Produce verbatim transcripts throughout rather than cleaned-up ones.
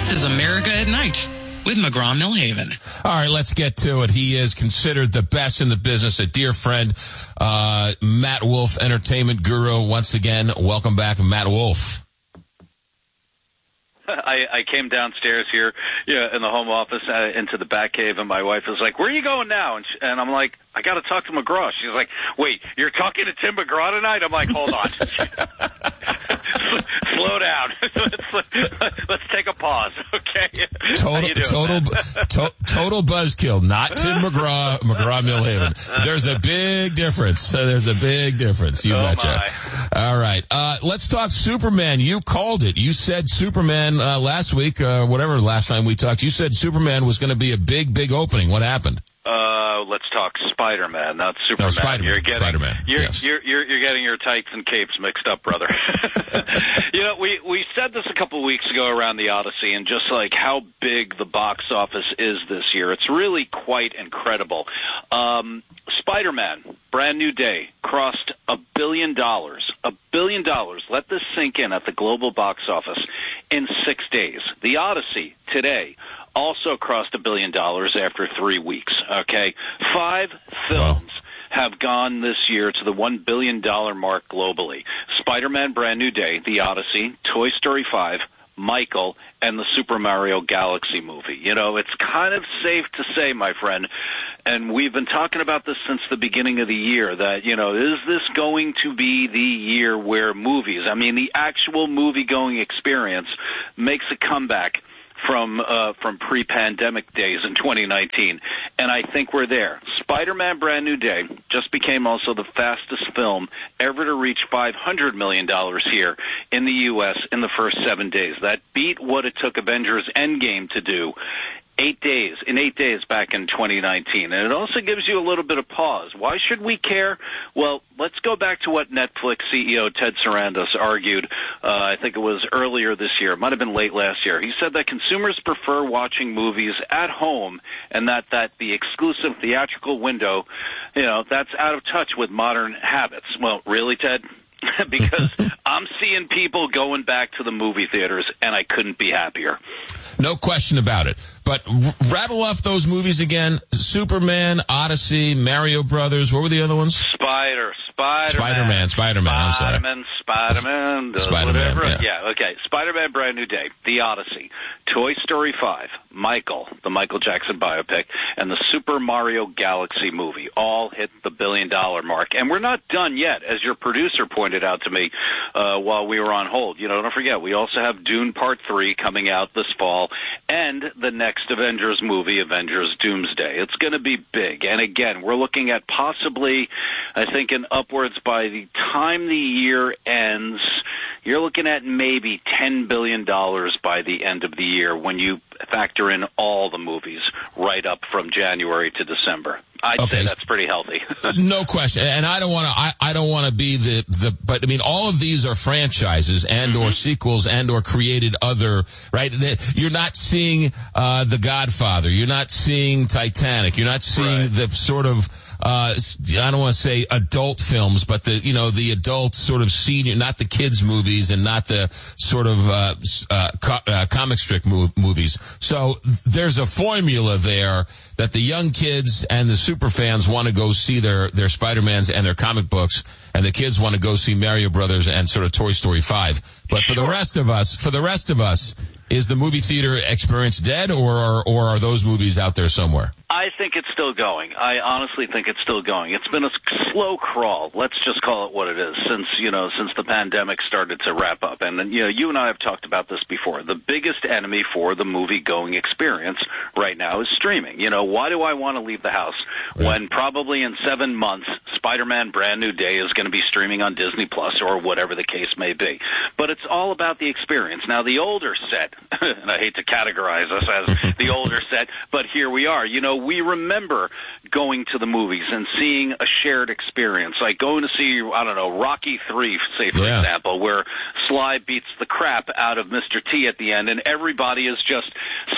This is America at Night with McGraw-Millhaven. All right, let's get to it. He is considered the best in the business, a dear friend, uh, Matt Wolf, entertainment guru. Once again, welcome back, Matt Wolf. I, I came downstairs here, yeah, in the home office uh, into the back cave, and my wife was like, "Where are you going now?" And, she, and I'm like, "I got to talk to McGraw." She's like, "Wait, you're talking to Tim McGraw tonight?" I'm like, "Hold on, slow down. let's, let's take a pause, okay?" Total, total, to, total buzzkill. Not Tim McGraw, McGraw-Millhaven. There's a big difference. There's a big difference. You oh betcha. My. All right, uh, let's talk Superman. You called it. You said Superman uh, last week, uh, whatever. Last time we talked, you said Superman was going to be a big, big opening. What happened? Uh, let's talk Spider-Man, not Superman. No, Spider-Man. You're getting, Spider-Man. You're, yes. you're, you're, you're getting your tights and capes mixed up, brother. You know, we, we said this a couple of weeks ago around the Odyssey, and just like how big the box office is this year, it's really quite incredible. Um, Spider-Man, Brand New Day, crossed a billion dollars. A billion dollars. Let this sink in at the global box office in six days. The Odyssey, today, also crossed a billion dollars after three weeks, okay? Five films wow. have gone this year to the one billion dollars mark globally. Spider-Man Brand New Day, The Odyssey, Toy Story five, Michael, and the Super Mario Galaxy movie. You know, it's kind of safe to say, my friend, and we've been talking about this since the beginning of the year, that, you know, is this going to be the year where movies, I mean, the actual movie-going experience makes a comeback from uh, from pre-pandemic days in twenty nineteen, and I think we're there. Spider-Man Brand New Day just became also the fastest film ever to reach five hundred million dollars here in the U S in the first seven days. That beat what it took Avengers Endgame to do eight days, in eight days back in twenty nineteen. And it also gives you a little bit of pause. Why should we care? Well, let's go back to what Netflix C E O Ted Sarandos argued, uh, I think it was earlier this year, it might have been late last year. He said that consumers prefer watching movies at home, and that, that the exclusive theatrical window, you know, that's out of touch with modern habits. Well, really, Ted? Because I'm seeing people going back to the movie theaters, and I couldn't be happier. No question about it. But r- rattle off those movies again. Superman, Odyssey, Mario Brothers. What were the other ones? Spider, Spider-Man. Spider-Man, Spider-Man, I'm sorry. Spider-Man, Spider-Man, uh, Spider-Man, whatever. yeah. yeah, okay. Spider-Man Brand New Day, The Odyssey, Toy Story five, Michael, the Michael Jackson biopic, and the Super Mario Galaxy movie all hit the billion-dollar mark. And we're not done yet, as your producer pointed out to me uh, while we were on hold. You know, don't forget, we also have Dune Part three coming out this fall, and the next Avengers movie, Avengers Doomsday. It's going to be big. And again, we're looking at possibly, I think, in upwards by the time the year ends, you're looking at maybe ten billion dollars by the end of the year when you factor in all the movies right up from January to December. I'd okay. say that's pretty healthy. No question. And I don't want to, I, I don't want to be the, the, but I mean, all of these are franchises and or sequels and or created other, right? You're not seeing, uh, The Godfather. You're not seeing Titanic. You're not seeing right. the sort of, uh, I don't want to say adult films, but the, you know, the adult sort of senior, not the kids movies and not the sort of, uh, uh, co- uh comic strip mo- movies. So there's a formula there that the young kids and the super fans want to go see their, their Spider-Mans and their comic books, and the kids want to go see Mario Brothers and sort of Toy Story five. But for the rest of us, for the rest of us, is the movie theater experience dead, or are, or are those movies out there somewhere? I think it's still going. I honestly think it's still going. It's been a slow crawl. Let's just call it what it is. Since you know, since the pandemic started to wrap up, and then, you know, you and I have talked about this before. The biggest enemy for the movie-going experience right now is streaming. You know, why do I want to leave the house right. when probably in seven months, Spider-Man Brand New Day is going to be streaming on Disney Plus or whatever the case may be? But it's all about the experience. Now, the older set, and I hate to categorize us as the older set, but here we are. You know, we remember going to the movies and seeing a shared experience, like going to see, I don't know, Rocky three, say, for yeah. example, where Sly beats the crap out of Mister T at the end, and everybody is just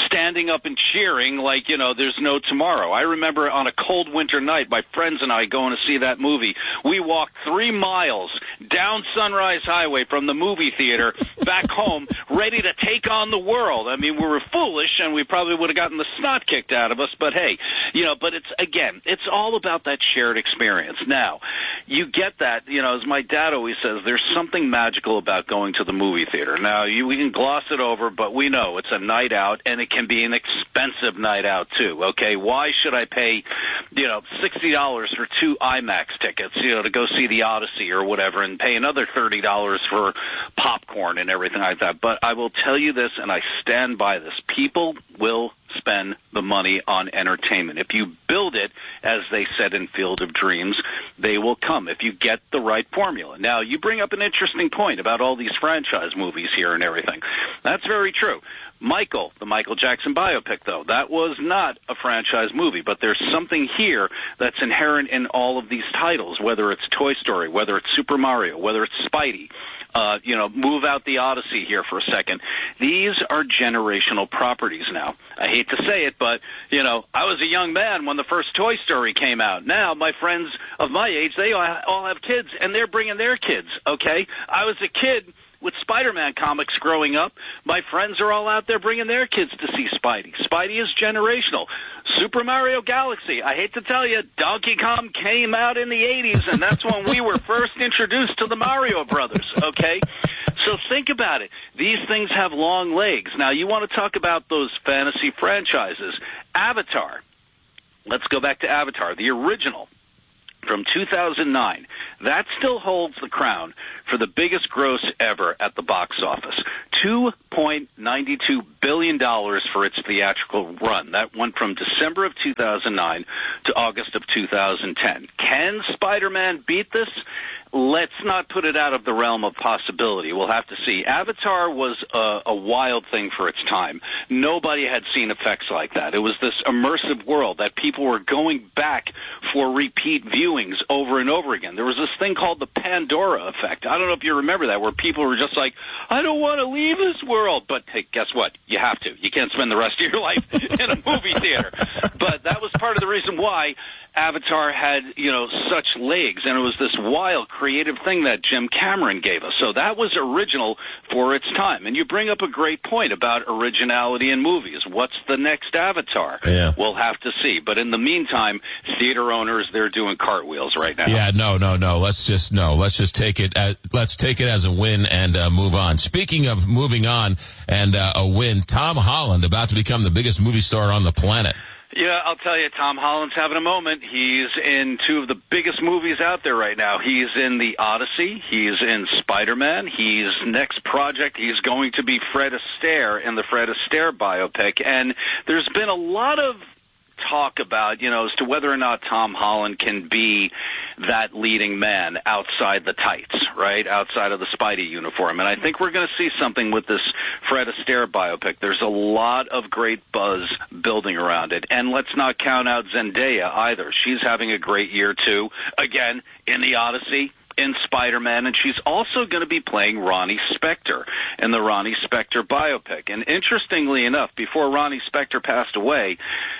standing up and cheering like, you know, there's no tomorrow. I remember on a cold winter night, my friends and I going to see that movie. We walked three miles down Sunrise Highway from the movie theater back home, ready to take on the world. I mean, we were foolish, and we probably would have gotten the snot kicked out of us, but hey, you know, but it's, again, it's all about that shared experience. Now, you get that, you know, as my dad always says, there's something magical about going to the movie theater. Now, you, we can gloss it over, but we know it's a night out, and it can be an expensive night out, too, okay? Why should I pay, you know, sixty dollars for two IMAX tickets, you know, to go see the Odyssey or whatever, and pay another thirty dollars for popcorn and everything like that? But I will tell you this, and I stand by this. People will spend the money on entertainment. If you build it, as they said in Field of Dreams, they will come if you get the right formula. Now, you bring up an interesting point about all these franchise movies here and everything. That's very true. Michael, the Michael Jackson biopic, though, that was not a franchise movie, but there's something here that's inherent in all of these titles, whether it's Toy Story, whether it's Super Mario, whether it's Spidey. Uh, you know, move out the Odyssey here for a second. These are generational properties now. I hate to say it, but, you know, I was a young man when the first Toy Story came out. Now, my friends of my age, they all have kids, and they're bringing their kids, okay? I was a kid with Spider-Man comics growing up. My friends are all out there bringing their kids to see Spidey. Spidey is generational. Super Mario Galaxy, I hate to tell you, Donkey Kong came out in the eighties, and that's when we were first introduced to the Mario Brothers, okay? So think about it. These things have long legs. Now, you want to talk about those fantasy franchises. Avatar. Let's go back to Avatar, the original from two thousand nine. That still holds the crown for the biggest gross ever at the box office. two point nine two billion dollars for its theatrical run. That went from December of two thousand nine to August of two thousand ten. Can Spider-Man beat this? Let's not put it out of the realm of possibility. We'll have to see. Avatar was a, a wild thing for its time. Nobody had seen effects like that. It was this immersive world that people were going back for repeat viewings over and over again. There was this thing called the Pandora effect. I don't know if you remember that, where people were just like, I don't want to leave this world. But hey, guess what? You have to. You can't spend the rest of your life in a movie theater. But that was part of the reason why Avatar had, you know, such legs, and it was this wild, creative thing that Jim Cameron gave us. So that was original for its time. And you bring up a great point about originality in movies. What's the next Avatar? Yeah. We'll have to see. But in the meantime, theater owners, they're doing cartwheels right now. Yeah, no, no, no. Let's just, no, let's just take it as, let's take it as a win and uh, move on. Speaking of moving on and uh, a win, Tom Holland about to become the biggest movie star on the planet. Yeah, I'll tell you, Tom Holland's having a moment. He's in two of the biggest movies out there right now. He's in The Odyssey. He's in Spider-Man. His next project, he's going to be Fred Astaire in the Fred Astaire biopic. And there's been a lot of talk about, you know, as to whether or not Tom Holland can be that leading man outside the tights, right, outside of the Spidey uniform. And I think we're going to see something with this Fred Astaire biopic. There's a lot of great buzz building around it. And let's not count out Zendaya either. She's having a great year, too, again, in The Odyssey, in Spider-Man, and she's also going to be playing Ronnie Spector in the Ronnie Spector biopic. And interestingly enough, before Ronnie Spector passed away,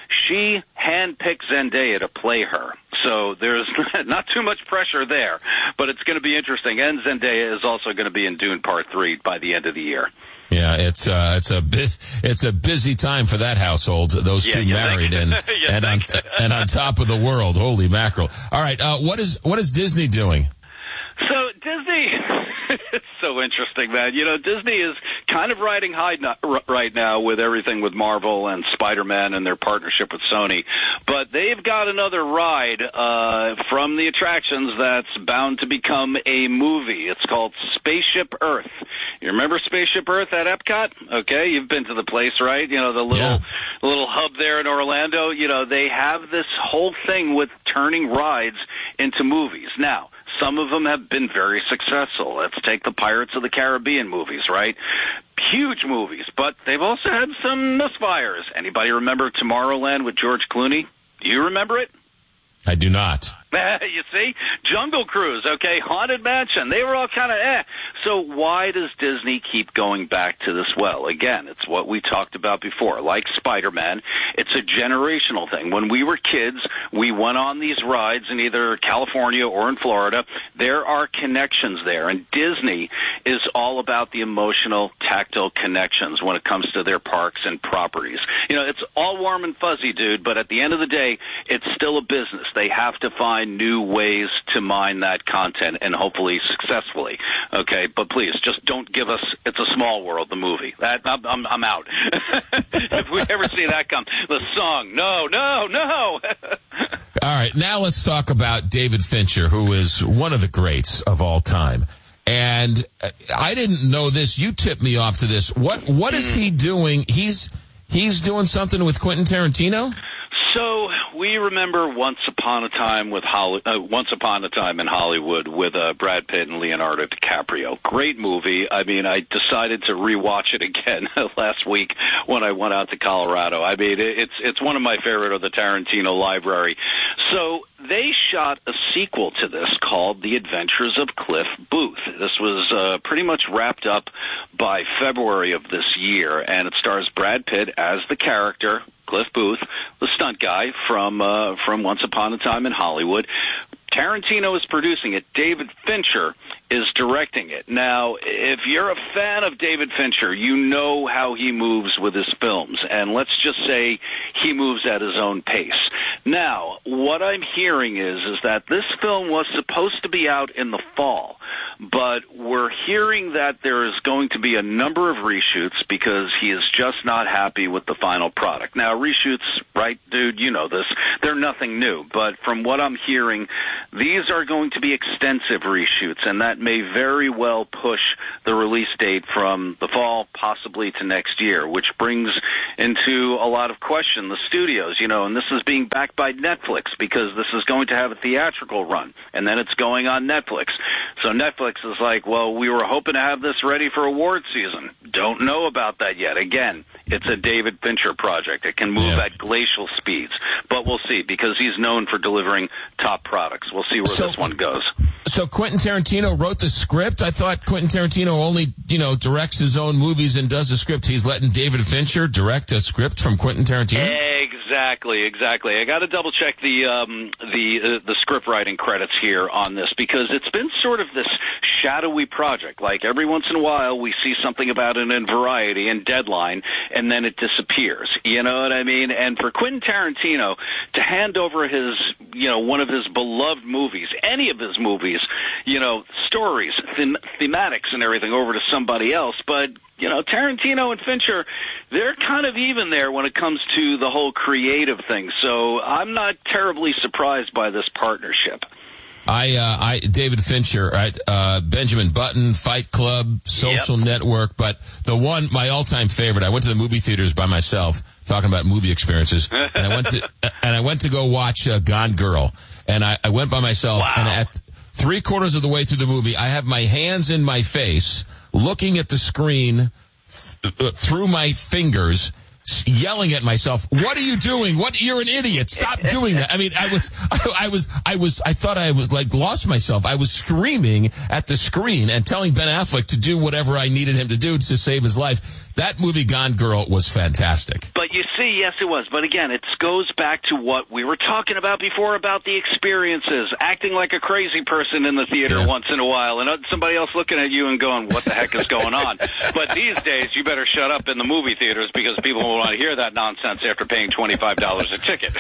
she handpicked Zendaya to play her. So there's not too much pressure there, but it's going to be interesting. And Zendaya is also going to be in Dune Part three by the end of the year. Yeah, it's uh, it's a bu- it's a busy time for that household. Those yeah, two married and and on, t- and on top of the world. Holy mackerel! All right, uh, what is what is Disney doing? So Disney, it's so interesting, man. You know, Disney is kind of riding high no- right now with everything with Marvel and Spider-Man and their partnership with Sony. But they've got another ride uh, from the attractions that's bound to become a movie. It's called Spaceship Earth. You remember Spaceship Earth at Epcot? Okay, you've been to the place, right? You know, the little yeah. little hub there in Orlando. You know, they have this whole thing with turning rides into movies. Now, some of them have been very successful. Let's take the Pirates of the Caribbean movies, right? Huge movies, but they've also had some misfires. Anybody remember Tomorrowland with George Clooney? Do you remember it? I do not. You see? Jungle Cruise, okay, Haunted Mansion, they were all kind of eh. So why does Disney keep going back to this well? Again, it's what we talked about before. Like Spider-Man, it's a generational thing. When we were kids, we went on these rides in either California or in Florida. There are connections there, and Disney is all about the emotional, tactile connections when it comes to their parks and properties. You know, it's all warm and fuzzy, dude, but at the end of the day, it's still a business. They have to find new ways to mine that content, and hopefully successfully. Okay, but please, just don't give us It's a Small World, the movie. That I'm, I'm, I'm out. If we ever see that come, the song, no, no, no. All right, now let's talk about David Fincher, who is one of the greats of all time. And I didn't know this. You tipped me off to this. What What is he doing? He's he's doing something with Quentin Tarantino? So we remember Once Upon a Time with Holly, uh, Once Upon a Time in Hollywood with uh, Brad Pitt and Leonardo DiCaprio. Great movie. I mean, I decided to rewatch it again last week when I went out to Colorado. I mean, it's it's one of my favorite of the Tarantino library. So they shot a sequel to this called The Adventures of Cliff Booth. This was uh, pretty much wrapped up by February of this year, and it stars Brad Pitt as the character, Cliff Booth, the stunt guy from uh, from Once Upon a Time in Hollywood. Tarantino is producing it. David Fincher is directing it. Now, if you're a fan of David Fincher, you know how he moves with his films. And let's just say he moves at his own pace. Now, what I'm hearing is, is that this film was supposed to be out in the fall, but we're hearing that there is going to be a number of reshoots because he is just not happy with the final product. Now, reshoots, right, dude, you know this, they're nothing new. But from what I'm hearing, these are going to be extensive reshoots, and that may very well push the release date from the fall possibly to next year, which brings into a lot of question the studios, you know, and this is being backed by Netflix because this is going to have a theatrical run, and then it's going on Netflix. So Netflix is like, well, we were hoping to have this ready for award season. Don't know about that yet. Again, it's a David Fincher project. It can move yeah. at glacial speeds, but we'll see because he's known for delivering top products. We'll see where so, this one goes. So Quentin Tarantino wrote the script? I thought Quentin Tarantino only, you know, directs his own movies and does the script. He's letting David Fincher direct a script from Quentin Tarantino? Exactly, exactly. I got to double check the um, the uh, the script writing credits here on this because it's been sort of this shadowy project. Like every once in a while, we see something about it in Variety and Deadline, and then it disappears. You know what I mean? And for Quentin Tarantino to hand over his, you know, one of his beloved movies, any of his movies, you know, stories, them- thematics, and everything over to somebody else, but. You know, Tarantino and Fincher, they're kind of even there when it comes to the whole creative thing. So I'm not terribly surprised by this partnership. I, uh, I, David Fincher, right? Uh, Benjamin Button, Fight Club, Social yep. Network, but the one, my all-time favorite, I went to the movie theaters by myself, talking about movie experiences, and I went to, and I went to go watch uh, Gone Girl, and I, I went by myself, wow. and at three quarters of the way through the movie, I have my hands in my face, looking at the screen th- through my fingers, yelling at myself, "What are you doing? What? You're an idiot! Stop doing that!" I mean, I was, I, I was, I was, I thought I was like lost myself. I was screaming at the screen and telling Ben Affleck to do whatever I needed him to do to save his life. That movie, Gone Girl, was fantastic. But you see, yes, it was. But again, it goes back to what we were talking about before about the experiences, acting like a crazy person in the theater yeah. once in a while, and somebody else looking at you and going, "What the heck is going on?" But these days, you better shut up in the movie theaters because people will want to hear that nonsense after paying twenty-five dollars a ticket.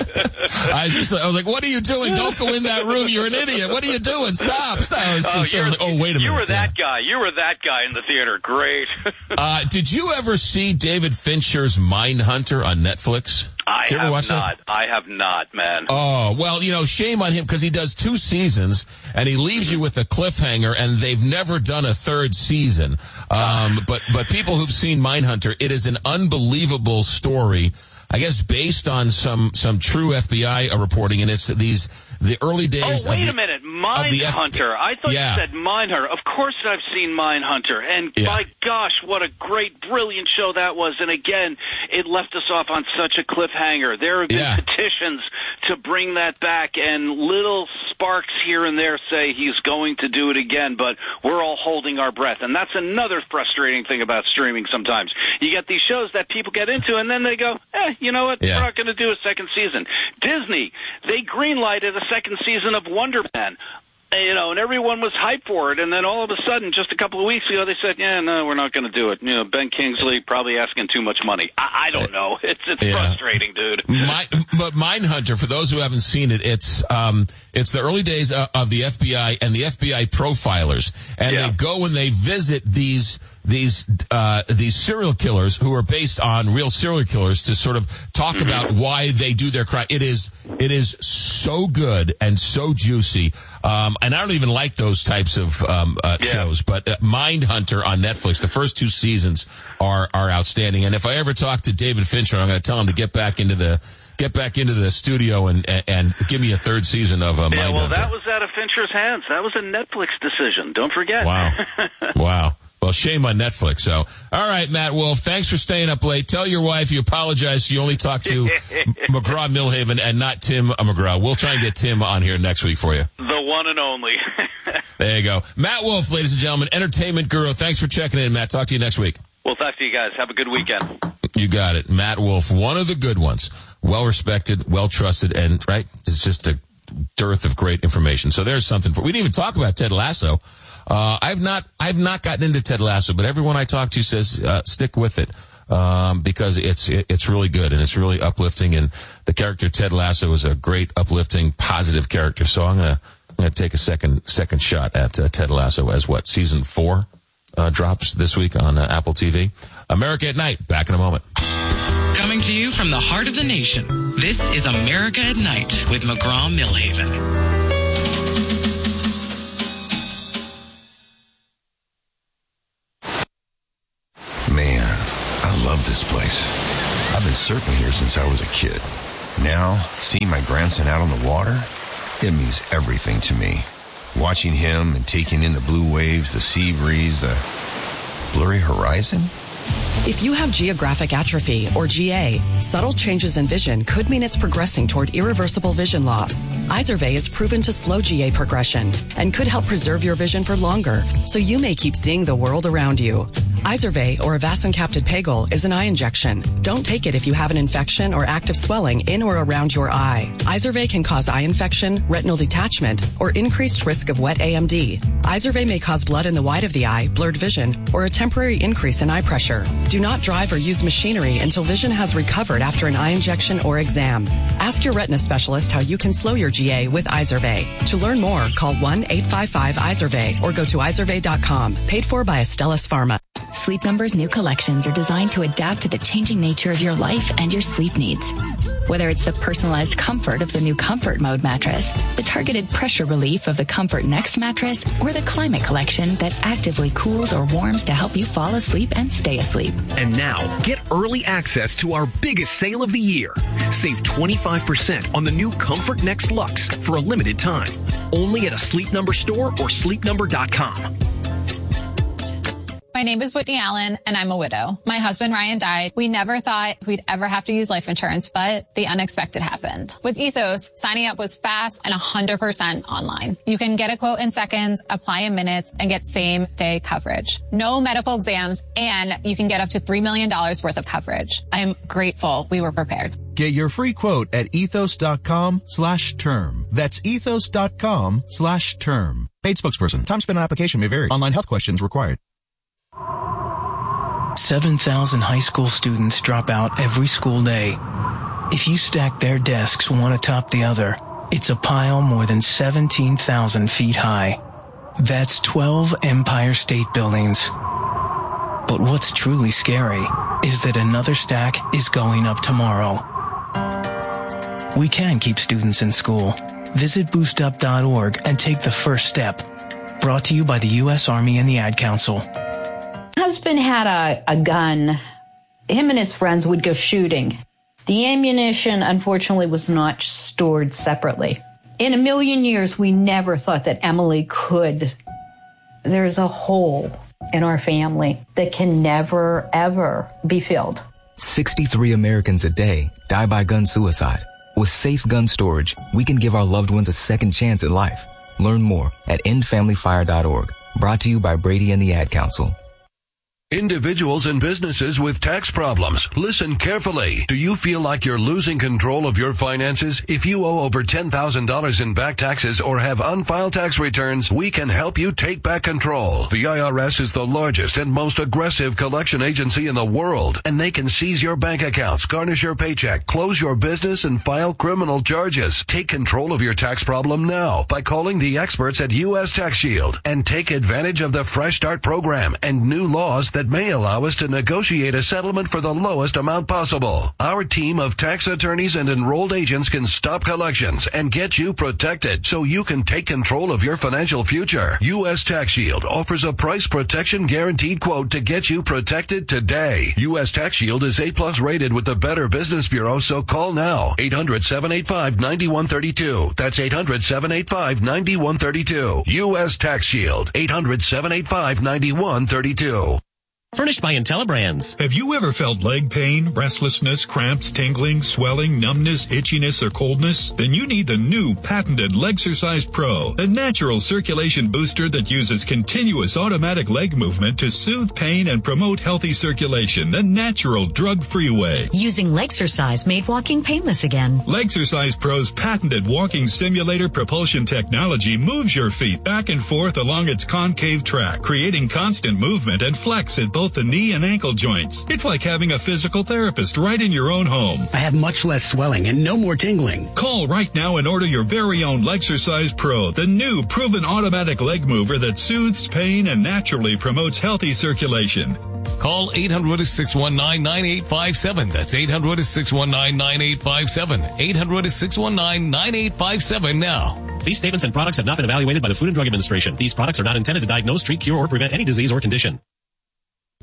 I, just, I was like, "What are you doing? Don't go in that room. You're an idiot. What are you doing? Stop, stop." I was, oh, so, like, oh, wait a minute. You were that yeah. guy. You were that guy in the theater. Great. uh, did you ever see David Fincher's Mindhunter on Netflix? I Did you ever have watch not. That? I have not, man. Oh, well, you know, shame on him because he does two seasons and he leaves you with a cliffhanger and they've never done a third season. Um, but, but people who've seen Mindhunter, it is an unbelievable story. I guess, based on some some true F B I reporting, and it's these the early days. Oh, wait of the, a minute, Mindhunter. I thought yeah. you said Mindhunter. Of course, I've seen Mindhunter, and yeah. by gosh, what a great, brilliant show that was! And again, it left us off on such a cliffhanger. There have been yeah. petitions to bring that back, and little sparks here and there say he's going to do it again, but we're all holding our breath. And that's another frustrating thing about streaming sometimes. You get these shows that people get into, and then they go, eh, you know what, yeah. we're not going to do a second season. Disney, they greenlighted a second season of Wonder Man. You know, and everyone was hyped for it, and then all of a sudden, just a couple of weeks ago, they said, yeah, no, we're not going to do it. You know, Ben Kingsley probably asking too much money. I, I don't know. It's it's yeah. frustrating, dude. My, but Mindhunter, for those who haven't seen it, it's um, it's the early days of, of the F B I and the F B I profilers, and yeah. they go and they visit these these uh these serial killers who are based on real serial killers to sort of talk mm-hmm. about why they do their crime. It is it is so good and so juicy. Um and I don't even like those types of um uh, yeah. shows, but uh, Mindhunter on Netflix, the first two seasons are are outstanding. And if I ever talk to David Fincher, I'm going to tell him to get back into the Get back into the studio and and, and give me a third season of uh, Mindhunter. Yeah, well, that was out of Fincher's hands. That was a Netflix decision. Don't forget. Wow. Wow. Well, shame on Netflix. So, all right, Matt Wolf, thanks for staying up late. Tell your wife you apologize. You only talked to McGraw-Milhaven and not Tim McGraw. We'll try and get Tim on here next week for you. The one and only. There you go. Matt Wolf, ladies and gentlemen, entertainment guru. Thanks for checking in, Matt. Talk to you next week. We'll talk to you guys. Have a good weekend. You got it. Matt Wolf, one of the good ones. Well-respected, well-trusted, and, right, it's just a dearth of great information. So there's something for, we didn't even talk about Ted Lasso. Uh, I've not, I've not gotten into Ted Lasso, but everyone I talk to says, uh, stick with it. Um, because it's, it, it's really good and it's really uplifting, and the character Ted Lasso is a great, uplifting, positive character. So I'm gonna, I'm gonna take a second, second shot at uh, Ted Lasso as what, season four, uh, drops this week on uh, Apple T V. America at Night, back in a moment. Coming to you from the heart of the nation, this is America at Night with McGraw-Milhaven. Man, I love this place. I've been surfing here since I was a kid. Now, seeing my grandson out on the water, it means everything to me. Watching him and taking in the blue waves, the sea breeze, the blurry horizon. If you have geographic atrophy, or G A, subtle changes in vision could mean it's progressing toward irreversible vision loss. Izervay is proven to slow G A progression and could help preserve your vision for longer, so you may keep seeing the world around you. Izervay, or avacincaptad pegol, is an eye injection. Don't take it if you have an infection or active swelling in or around your eye. Izervay can cause eye infection, retinal detachment, or increased risk of wet A M D. Izervay may cause blood in the white of the eye, blurred vision, or a temporary increase in eye pressure. Do not drive or use machinery until vision has recovered after an eye injection or exam. Ask your retina specialist how you can slow your G A with Izervay. To learn more, call one eight five five Izervay or go to izervay dot com. Paid for by Astellas Pharma. Sleep Number's new collections are designed to adapt to the changing nature of your life and your sleep needs. Whether it's the personalized comfort of the new Comfort Mode mattress, the targeted pressure relief of the Comfort Next mattress, or the Climate Collection that actively cools or warms to help you fall asleep and stay asleep. And now, get early access to our biggest sale of the year. Save twenty-five percent on the new Comfort Next Luxe for a limited time. Only at a Sleep Number store or sleep number dot com. My name is Whitney Allen, and I'm a widow. My husband, Ryan, died. We never thought we'd ever have to use life insurance, but the unexpected happened. With Ethos, signing up was fast and one hundred percent online. You can get a quote in seconds, apply in minutes, and get same-day coverage. No medical exams, and you can get up to three million dollars worth of coverage. I'm grateful we were prepared. Get your free quote at ethos.com slash term. That's ethos.com slash term. Paid spokesperson. Time spent on application may vary. Online health questions required. seven thousand high school students drop out every school day. If you stack their desks one atop the other, it's a pile more than seventeen thousand feet high. That's twelve Empire State Buildings. But what's truly scary is that another stack is going up tomorrow. We can keep students in school. Visit boost up dot org and take the first step. Brought to you by the U S Army and the Ad Council. Husband had a, a gun. Him and his friends would go shooting. The ammunition, unfortunately, was not stored separately. In a million years, we never thought that Emily could. There's a hole in our family that can never, ever be filled. sixty-three Americans a day die by gun suicide. With safe gun storage, we can give our loved ones a second chance at life. Learn more at end family fire dot org. Brought to you by Brady and the Ad Council. Individuals and businesses with tax problems, listen carefully. Do you feel like you're losing control of your finances? If you owe over ten thousand dollars in back taxes or have unfiled tax returns, we can help you take back control. The I R S is the largest and most aggressive collection agency in the world, and they can seize your bank accounts, garnish your paycheck, close your business, and file criminal charges. Take control of your tax problem now by calling the experts at U S Tax Shield and take advantage of the Fresh Start program and new laws that may allow us to negotiate a settlement for the lowest amount possible. Our team of tax attorneys and enrolled agents can stop collections and get you protected so you can take control of your financial future. U S Tax Shield offers a price protection guaranteed quote to get you protected today. U S Tax Shield is A plus rated with the Better Business Bureau, so call now. eight hundred, seven eight five, nine one three two. That's eight hundred, seven eight five, nine one three two. U S Tax Shield. eight hundred, seven eight five, nine one three two. Furnished by IntelliBrands. Have you ever felt leg pain, restlessness, cramps, tingling, swelling, numbness, itchiness, or coldness? Then you need the new patented Legsercise Pro, a natural circulation booster that uses continuous automatic leg movement to soothe pain and promote healthy circulation the natural drug-free way. Using Legsercise made walking painless again. Legsercise Pro's patented walking simulator propulsion technology moves your feet back and forth along its concave track, creating constant movement and flex at both the knee and ankle joints. It's like having a physical therapist right in your own home. I have much less swelling and no more tingling. Call right now and order your very own Legsercise Pro, the new proven automatic leg mover that soothes pain and naturally promotes healthy circulation. Call eight hundred, six one nine, nine eight five seven. That's eight hundred, six one nine, nine eight five seven. eight hundred, six one nine, nine eight five seven now. These statements and products have not been evaluated by the Food and Drug Administration. These products are not intended to diagnose, treat, cure, or prevent any disease or condition.